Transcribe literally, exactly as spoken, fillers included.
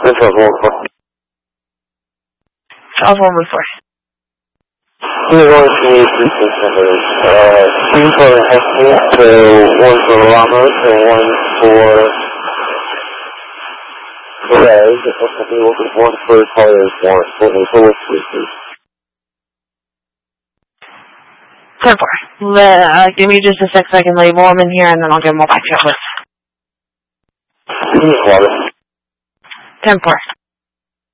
This is one for. Charles one one four. We're going to need three six numbers. Uh, two for the Heston, so one for Ramos, and one for Perez. If that's something we'll do, one for Tyler's warrant. So we'll go with three, please. ten four. Uh, give me just a sec so I can label them in here, and then I'll give them all back to you. You just love it. ten four.